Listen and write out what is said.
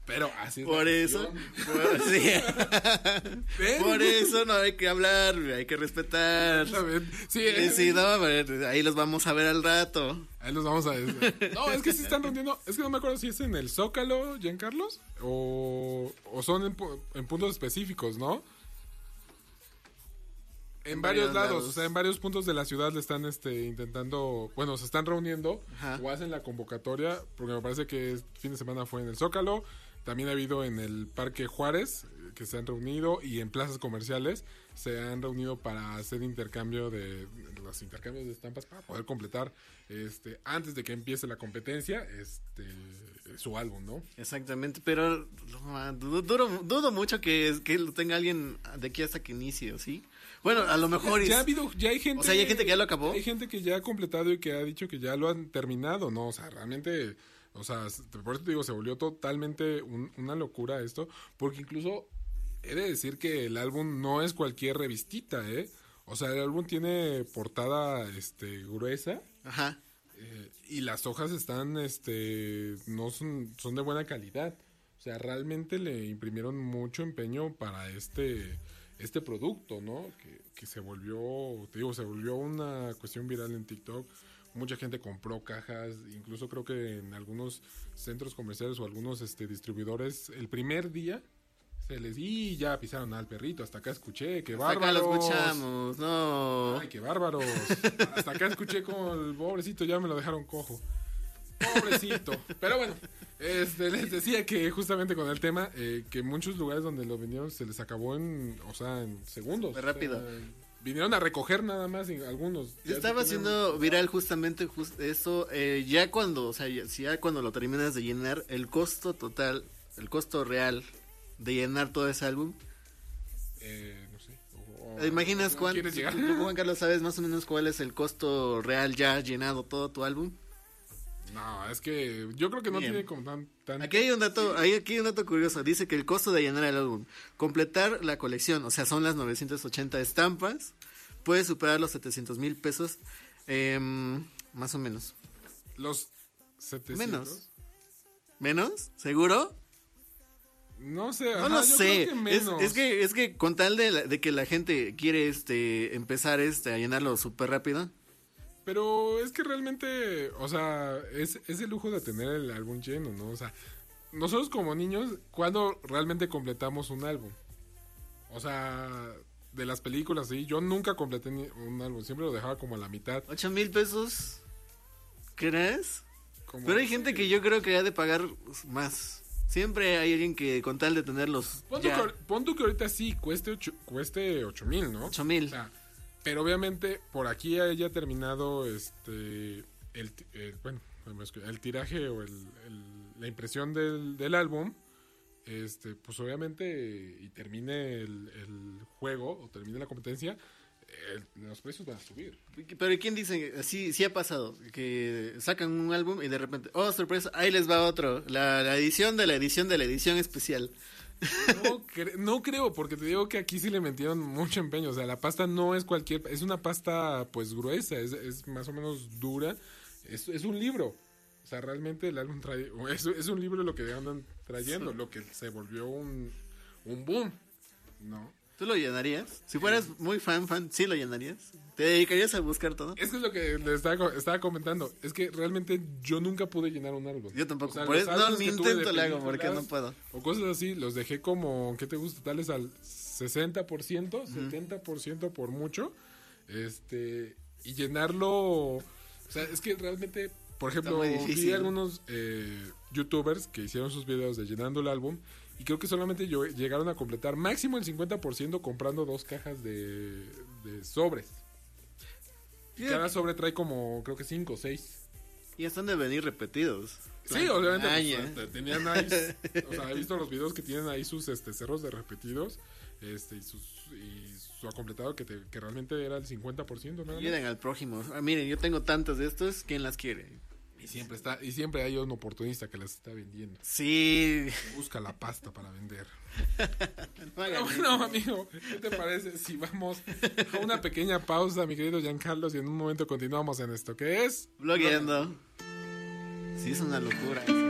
Pero así es. Por eso, sí. Por eso no hay que hablar, hay que respetar. Sí, sí, no, ahí los vamos a ver al rato. Ahí los vamos a ver. No, es que sí están reuniendo. Es que no me acuerdo si es en el Zócalo, Giancarlos, o son en puntos específicos, ¿no? En varios lados, o sea, en varios puntos de la ciudad le están intentando, bueno, se están reuniendo. Ajá. O hacen la convocatoria, porque me parece que el fin de semana fue en el Zócalo, también ha habido en el Parque Juárez, que se han reunido, y en plazas comerciales se han reunido para hacer los intercambios de estampas para poder completar antes de que empiece la competencia su álbum, ¿no? Exactamente, pero dudo mucho que lo tenga alguien de aquí hasta que inicie, ¿sí? Bueno, a lo mejor ya hay gente. O sea, hay gente que ya lo acabó. Hay gente que ya ha completado y que ha dicho que ya lo han terminado, ¿no? O sea, realmente, o sea, por eso te digo, se volvió totalmente una locura esto, porque incluso he de decir que el álbum no es cualquier revistita, ¿eh? O sea, el álbum tiene portada gruesa. Ajá. Y las hojas están no son de buena calidad. O sea, realmente le imprimieron mucho empeño para este producto, ¿no? Que se volvió, te digo, se volvió una cuestión viral en TikTok. Mucha gente compró cajas, incluso creo que en algunos centros comerciales o algunos distribuidores el primer día ya pisaron al perrito, hasta acá escuché, qué bárbaros. Hasta acá lo escuchamos, no. Ay, qué bárbaros. Hasta acá escuché como el pobrecito ya me lo dejaron cojo. Pobrecito. Pero bueno, les decía que justamente con el tema, que muchos lugares donde lo vendieron se les acabó en segundos. Muy rápido. Vinieron a recoger nada más algunos. Yo estaba haciendo viral justamente eso, ya cuando lo terminas de llenar, el costo total, el costo real de llenar todo ese álbum. No sé. ¿Te imaginas cuánto? ¿Tú, Juan Carlos, sabes más o menos cuál es el costo real ya llenado todo tu álbum? No, es que yo creo que no tiene como tan... Aquí hay un dato curioso. Dice que el costo de llenar el álbum, completar la colección, o sea, son las 980 estampas, puede superar los 700,000 pesos, más o menos. ¿Los 700? ¿Menos? ¿Seguro? No sé, no lo sé. Es que con tal de que la gente quiere empezar a llenarlo súper rápido. Pero es que realmente, o sea, es el lujo de tener el álbum lleno, ¿no? O sea, nosotros como niños, ¿cuándo realmente completamos un álbum? O sea, de las películas, sí, yo nunca completé un álbum, siempre lo dejaba como a la mitad. 8,000 pesos, ¿crees? Pero hay gente que yo creo que ha de pagar más. Siempre hay alguien que con tal de tenerlos Pon tú que ahorita sí cueste 8,000, ¿no? 8,000. O sea, pero obviamente por aquí haya terminado el tiraje o la impresión del álbum, pues obviamente y termine el juego o termine la competencia, los precios van a subir. Pero ¿quién dice? Sí ha pasado que sacan un álbum y de repente, oh, sorpresa, ahí les va otro, la edición de la edición de la edición especial. No creo, porque te digo que aquí sí le metieron mucho empeño. O sea, la pasta no es es una pasta pues gruesa, es más o menos dura. Es un libro. O sea, realmente el álbum trae, es un libro lo que andan trayendo, sí. Lo que se volvió un boom, ¿no? ¿Tú lo llenarías? Si fueras muy fan, ¿sí lo llenarías? ¿Te dedicarías a buscar todo? Es que es lo que le estaba comentando. Es que realmente yo nunca pude llenar un álbum. Yo tampoco. O sea, por eso ni intento le hago porque no puedo. O cosas así, los dejé como, ¿qué te gusta? Tales al 60%, 70% por mucho. Y llenarlo... O sea, es que realmente, por ejemplo, vi algunos youtubers que hicieron sus videos de llenando el álbum. Y creo que solamente llegaron a completar máximo el 50% comprando 2 cajas de sobres. Yeah. Cada sobre trae como, creo que 5 o 6. Y están de venir repetidos. Sí, obviamente. Pues, tenían ahí, o sea, he visto los videos que tienen ahí sus cerros de repetidos. Y su acompletado que realmente era el 50%. Miren al prójimo. Miren, yo tengo tantas de estos, ¿quién las quiere? Y siempre hay un oportunista que las está vendiendo. Sí. Busca la pasta para vender. Bueno, amigo, ¿qué te parece si vamos a una pequeña pausa, mi querido Giancarlos, y en un momento continuamos en esto que es... Blogueando. Sí, es una locura eso.